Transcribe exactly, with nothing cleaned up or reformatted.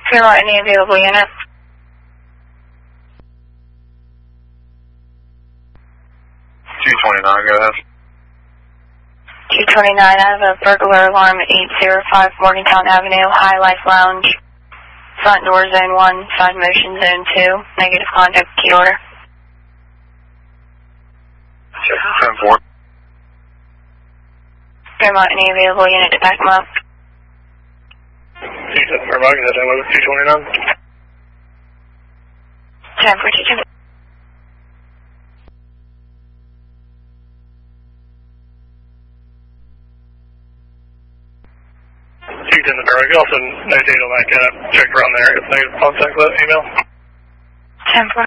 Fairmont, any available unit? two twenty-nine, go ahead. two twenty-nine, I have a burglar alarm at eight oh five Morgantown Avenue, High Life Lounge. Front door zone one, side motion zone two, negative contact, key order. ten four. Fairmont, any available unit to back them up? two seven Fairmont, you had that two twenty-nine? ten for two two. two ten the Fairmont, you can also notate on that kind of check around there if they contact that email. ten four.